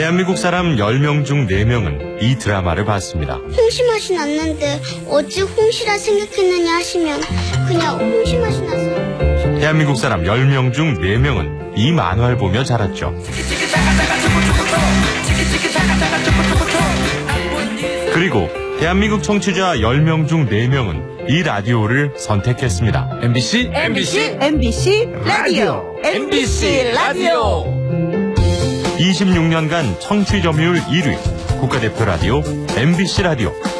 대한민국 사람 10명 중 4명은 이 드라마를 봤습니다. 홍시 맛이 났는데 어찌 홍시라 생각했느냐 하시면 그냥 홍시 맛이 나서. 대한민국 사람 10명 중 4명은 이 만화를 보며 자랐죠. 그리고 대한민국 청취자 10명 중 4명은 이 라디오를 선택했습니다. MBC 라디오. MBC 라디오. 26년간 청취 점유율 1위 국가대표 라디오 MBC 라디오.